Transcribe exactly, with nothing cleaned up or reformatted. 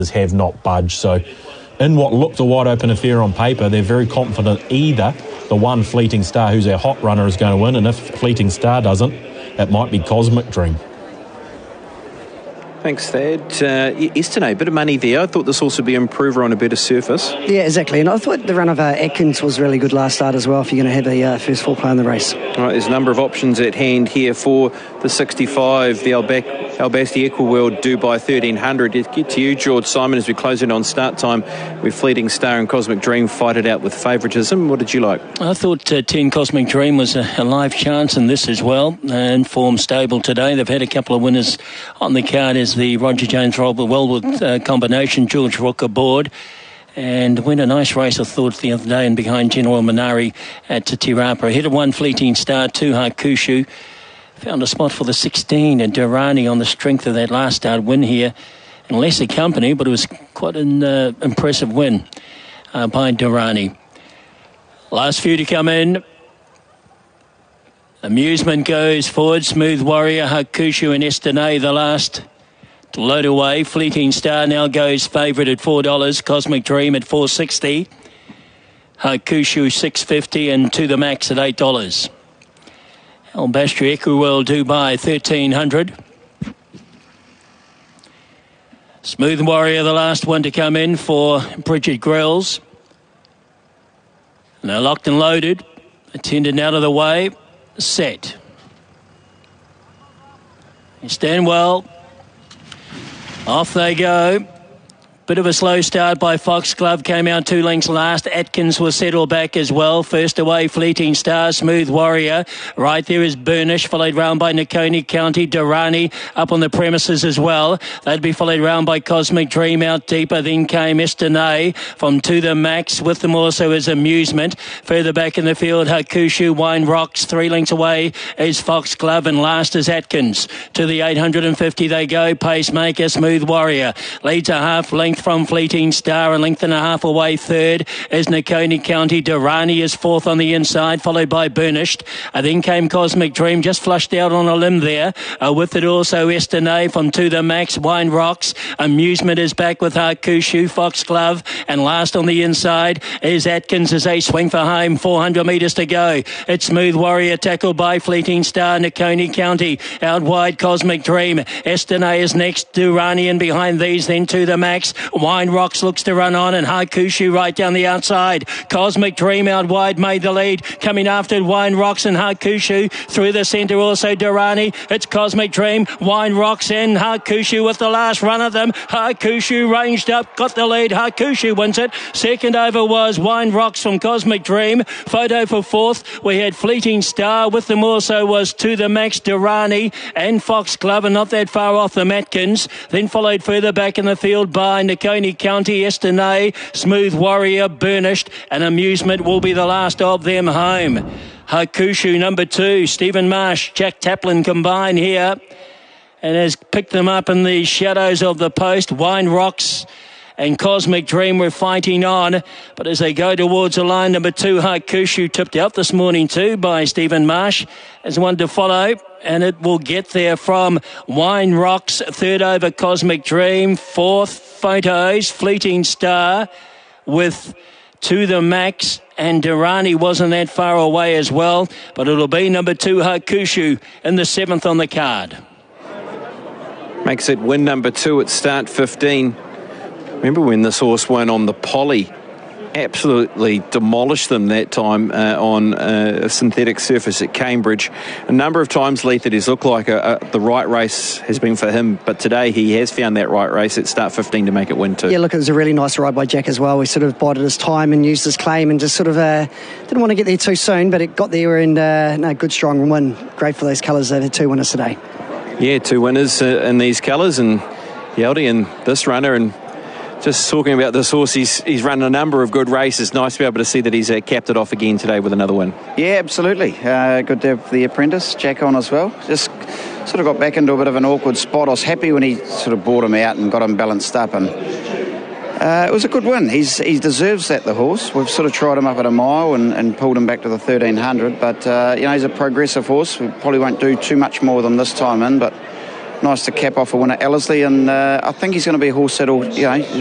have not budged. So in what looked a wide open affair on paper, they're very confident either the one Fleeting Star, who's our hot runner, is going to win, and if Fleeting Star doesn't, it might be Cosmic Dream. Thanks, Thad. Uh, Estene, a bit of money there. I thought this horse would be an improver on a better surface. Yeah, exactly. And I thought the run of uh, Atkins was really good last start as well, if you're going to have a uh, first full play in the race. All right, there's a number of options at hand here for the sixty-five, the Albac- Albasti Equiworld Dubai thirteen hundred. It get to you, George Simon, as we close in on start time with Fleeting Star and Cosmic Dream fight it out with favouritism. What did you like? I thought uh, ten Cosmic Dream was a, a live chance in this as well. Uh, in form stable today. They've had a couple of winners on the card as the Roger Jones Robert Wellwood uh, combination, George Rook aboard. And went a nice race, I thought, the other day, and behind General Minari at Te Rapa. Ahead of one Fleeting Star, two Hakushu. Found a spot for the sixteen, and Durrani on the strength of that last start win here. In lesser company, but it was quite an uh, impressive win uh, by Durrani. Last few to come in. Amusement goes forward. Smooth Warrior, Hakushu and Estene, the last to load away. Fleeting Star now goes favourite at four dollars. Cosmic Dream at four sixty. Hakushu six fifty, and To The Max at eight dollars. Albastri Equiworld Dubai thirteen hundred. Smooth Warrior, the last one to come in for Bridget Grills. And they're locked and loaded. Attended out of the way. Set. You stand well. Off they go. Bit of a slow start by Foxglove. Came out two lengths last. Atkins will settle back as well. First away, Fleeting Star, Smooth Warrior. Right there is Burnish, followed round by Nakoni County. Durrani up on the premises as well. They'd be followed round by Cosmic Dream out deeper. Then came Estene from To The Max. With them also is Amusement. Further back in the field, Hakushu, Wine Rocks. Three lengths away is Foxglove, and last is Atkins. To the eight hundred fifty they go. Pacemaker, Smooth Warrior leads a half length from Fleeting Star. A length and a half away third is Nakoni County. Durrani is fourth on the inside, followed by Burnished. Uh, then came Cosmic Dream, just flushed out on a limb there. Uh, with it also Estene from To The Max. Wine Rocks. Amusement is back with Hakushu, Foxglove, and last on the inside is Atkins as they swing for home. four hundred metres to go. It's Smooth Warrior tackled by Fleeting Star. Nakoni County out wide. Cosmic Dream. Estene is next. Durrani in behind these. Then To The Max. Wine Rocks looks to run on, and Hakushu right down the outside. Cosmic Dream out wide made the lead. Coming after Wine Rocks and Hakushu. Through the centre also Durrani. It's Cosmic Dream, Wine Rocks and Hakushu with the last run of them. Hakushu ranged up, got the lead. Hakushu wins it. Second over was Wine Rocks from Cosmic Dream. Photo for fourth. We had Fleeting Star. With them also was To The Max, Durrani and Foxglove, and not that far off the Atkins. Then followed further back in the field by Nakoni County, Estene, Smooth Warrior, Burnished, and Amusement will be the last of them home. Hakushu number two, Stephen Marsh, Jack Taplin combine here, and has picked them up in the shadows of the post. Wine Rocks and Cosmic Dream were fighting on, but as they go towards the line, number two, Hakushu, tipped out this morning too by Stephen Marsh, as one to follow, and it will get there from Wine Rocks. Third over, Cosmic Dream. Fourth, Photos, Fleeting Star, with To The Max, and Durrani wasn't that far away as well, but it'll be number two, Hakushu, in the seventh on the card. Makes it win number two at start fifteen. Remember when this horse won on the Poly? Absolutely demolished them that time uh, on uh, a synthetic surface at Cambridge. A number of times, Leith, it has looked like a, a, the right race has been for him, but today he has found that right race at start fifteen to make it win two. Yeah, look, it was a really nice ride by Jack as well. He sort of bided his time and used his claim and just sort of uh, didn't want to get there too soon, but it got there, and uh, no, good strong win. Great for those colours. They've had two winners today. Yeah, two winners uh, in these colours, and Yaldi and this runner, and just talking about this horse, he's, he's run a number of good races. Nice to be able to see that he's uh, capped it off again today with another win. Yeah, absolutely. Uh, good to have the apprentice, Jack, on as well. Just sort of got back into a bit of an awkward spot. I was happy when he sort of brought him out and got him balanced up, and uh, it was a good win. He's He deserves that, the horse. We've sort of tried him up at a mile and, and pulled him back to the thirteen hundred, but, uh, you know, he's a progressive horse. We probably won't do too much more with him this time in, but nice to cap off a winner, Ellerslie, and uh, I think he's going to be a horse that'll, you know,